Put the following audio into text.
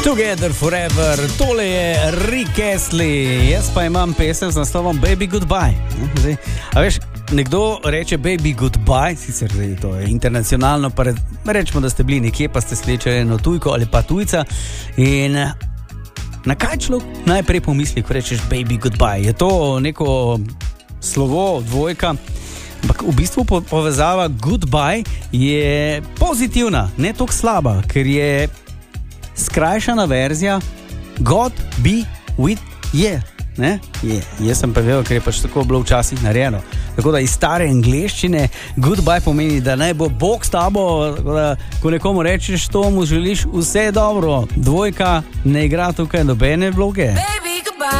Together Forever, tole je Rick Astley, jaz pa imam pesem z naslovom Baby Goodbye. Zdaj, a veš, nekdo reče Baby Goodbye, sicer to je internacionalno, pa rečemo, da ste bili nekje, pa ste srečali eno tujko ali pa tujca in na kaj človek najprej pomisli, ko rečeš Baby Goodbye? Je to neko slovo, dvojka? Ampak v bistvu povezava goodbye je pozitivna, ne toliko slaba, ker je skrajšana verzija God be with you. Ne? Jaz sem pa vedel, ker je pač tako bilo včasih narejeno. Tako da iz stare angleščine goodbye pomeni, da naj bo Bog s tabo, da ko nekomu rečeš to, mu želiš vse dobro. Dvojka ne igra tukaj nobene vloge. Baby!